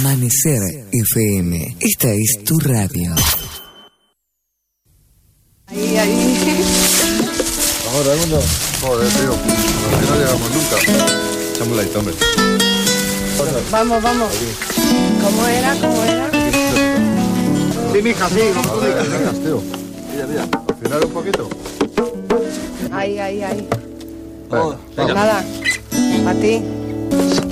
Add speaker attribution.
Speaker 1: Amanecer FM. Esta es tu radio.
Speaker 2: Ahí.
Speaker 3: Ahora, ¿cuándo? Joder, tío. A no llegamos nunca. Echamos la hombre.
Speaker 2: Vamos. ¿Cómo era?
Speaker 3: Sí, mija, sí. Como tú digas. Venga, tío. Mira. Al final un poquito.
Speaker 2: Ahí.
Speaker 3: Venga.
Speaker 2: Nada, para ti.